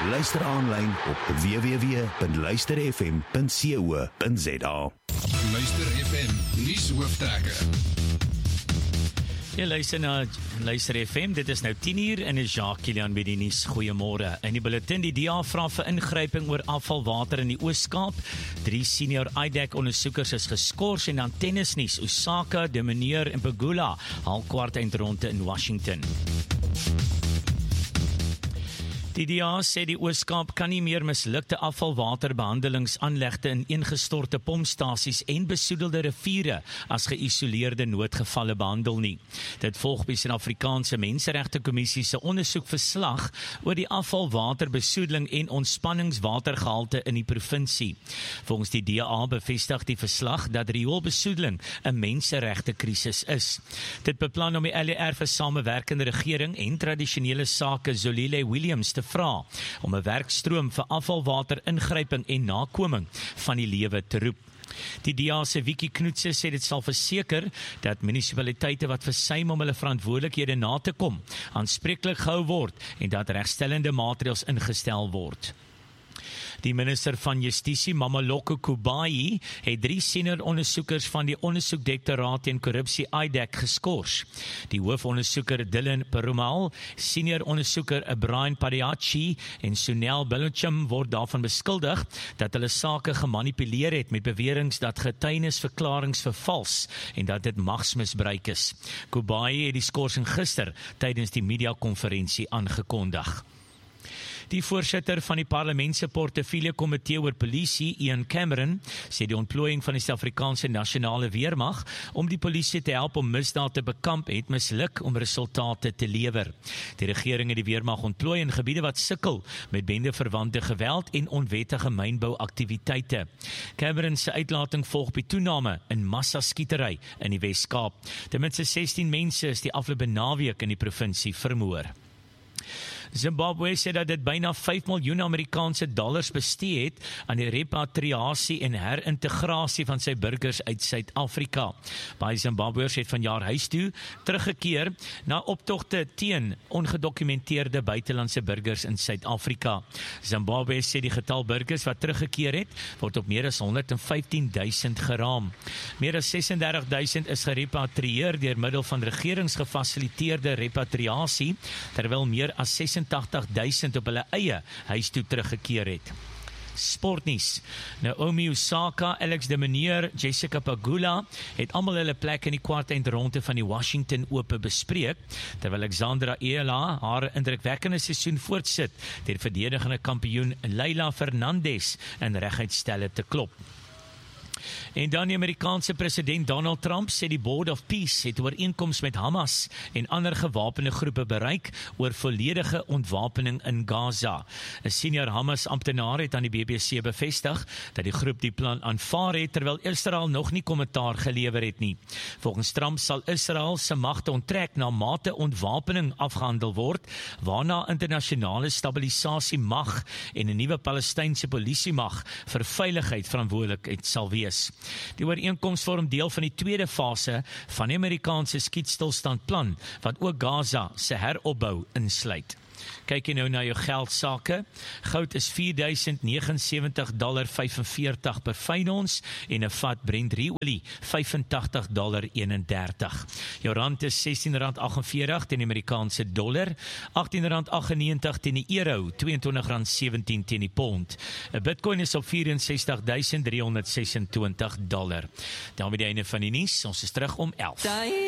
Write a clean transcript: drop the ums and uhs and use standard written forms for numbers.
Luister aanlyn op www.luisterfm.co.za. Luister FM, nuushoofdtrekke. Jy luister na Luister FM, dit is nou 10:00 en is Jacques Kilian by die nuus. Goeiemôre. In die bulletin, die DA vra vir ingryping oor afvalwater in die Oos-Kaap. 3 senior IDEC ondersoekers is geskort en dan tennisnuus. Osaka, De Manier en Pegula haal kwart eindronde in Washington. Die DA sê die Oos-Kaap kan nie meer mislukte afvalwaterbehandelingsaanlegte in ingestorte pompstasies en besoedelde riviere as geïsoleerde noodgevalle behandel nie. Dit volg by Suid-Afrikaanse Menseregtekommissie se ondersoekverslag oor die afvalwaterbesoedeling en ontspanningswatergehalte in die provinsie. Volgens die DA bevestig die verslag dat rioolbesoedeling 'n menseregtekrisis is. Dit beplan om die LER vir samewerkende regering en tradisionele sake Zolile Williams te vra om 'n werkstroom vir afvalwater ingryping en nakoming van die lewe te roep. Die DA se Wiki Knoetse sê dit sal verseker dat munisipaliteite wat versuim om hulle verantwoordelikhede na te kom, aanspreeklik gehou word en dat regstellende maatreëls ingestel word. Die minister van Justisie, Mamaloko Kubayi, het 3 senior ondersoekers van die ondersoekdirektoraat teen korrupsie IDEC geskort. Die hoofondersoeker Dylan Perumal, senior ondersoeker Brian Padiachi en Sunel Belochum word daarvan beskuldig dat hulle sake gemanipuleer het met beweringe dat getuienisverklaringe vervals en dat dit magsmisbruik is. Kubayi het die skorsing gister tydens die mediakonferensie aangekondig. Die voorsitter van die parlement se portefeulje komitee oor polisie, Ian Cameron, sê die ontplooiing van die Suid-Afrikaanse nasionale weermag om die polisie te help om misdaad te bekamp het misluk om resultate te lewer. Die regering het die weermag ontplooi in gebiede wat sukkel met bendeverwante geweld en onwettige mynbouaktiwiteite. Cameron se uitlating volg by toename in massaskietery in die Wes-Kaap. Ten minste 16 mense is die afgelope naweek in die provinsie vermoor. Zimbabwe sê dat dit byna 5 miljoen Amerikaanse dollars bestee het aan die repatriasie en herintegrasie van sy burgers uit Suid-Afrika. Baie Zimbabweërs het vanjaar huis toe teruggekeer na optogte teen ongedokumenteerde buitelandse burgers in Suid-Afrika. Zimbabwe sê die getal burgers wat teruggekeer het, word op meer as 115,000 geraam. Meer as 36,000 is gerepatrieer deur middel van regeringsgefasiliteerde repatriasie, terwyl meer as 86,000 op hulle eie huis toe teruggekeer het. Sportnuus. Naomi Osaka, Alex de Manier, Jessica Pegula het almal hulle plek in die kwartfinale van die Washington Ope bespreek, terwyl Alexandra Ela haar indrukwekkende seisoen voortsit deur verdedigende kampioen Leila Fernandez in reguitstelle te klop. En dan die Amerikaanse president Donald Trump sê die Board of Peace het ooreenkoms met Hamas en ander gewapende groepe bereik oor volledige ontwapening in Gaza. 'n Senior Hamas amptenaar het aan die BBC bevestig dat die groep die plan aanvaar het, terwyl Israel nog nie kommentaar gelewer het nie. Volgens Trump sal Israel se magte onttrek na mate ontwapening afgehandel word, waarna internasionale stabilisasie mag en 'n nuwe Palestynse polisiemag vir veiligheid verantwoordelik sal wees. Die ooreenkoms vorm deel van die tweede fase van die Amerikaanse skietstilstandplan, wat ook Gaza se heropbou insluit. Kyk jy nou na jou geldsake. Goud is $4,079.45 per fyn ons en 'n vat Brent olie $85.31. Jou rand is R16.48 teen die Amerikaanse dollar, R18.98 teen die euro, R22.17 teen die pond. 'n Bitcoin is op $64,326. Daarmee die einde van die nuus. Ons is terug om 11.